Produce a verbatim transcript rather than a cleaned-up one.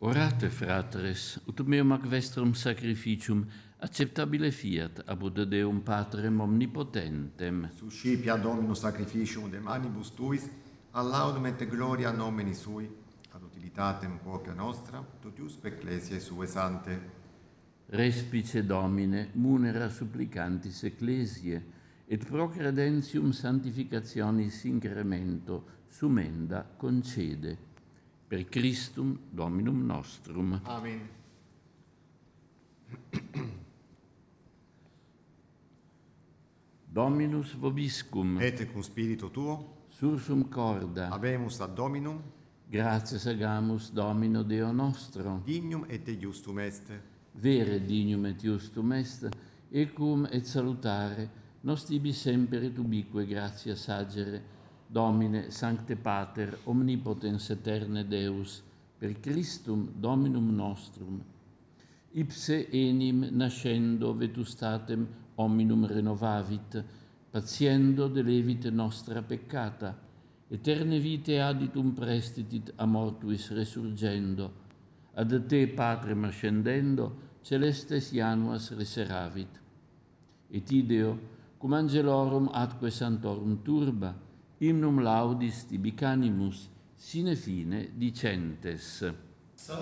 Orate, fratres, ut meum ac vestrum sacrificium acceptabile fiat, ab ut Deum Patrem omnipotentem. Suscipia Dominus sacrificium de manibus tuis, ad laudum et gloria nomini sui, ad utilitatem propria nostra, totiusque ecclesiae sue sante. Respice Domine, munera supplicantis ecclesiae, et pro credentium sanctificationis incremento sumenda concede. Per Christum Dominum nostrum. Amen. Dominus vobiscum. Et cum spiritu tuo, Sursum corda. habemus ad Dominum, Gratias agamus Domino Deo nostro. dignum et justum est. Vere dignum et justum est, ecum et salutare, nos tibi semper et ubique gratia sagere, Domine, Sancte Pater, Omnipotens Eterne Deus, per Christum Dominum nostrum. Ipse enim nascendo vetustatem hominum renovavit, patiendo delevit nostra peccata, eterne vitae aditum prestitit a mortuis resurgendo, ad te, Patrem ascendendo, celestes januas reseravit. Et ideo, cum angelorum atque santorum turba, hymnum laudis tibi canimus, sine fine dicentes.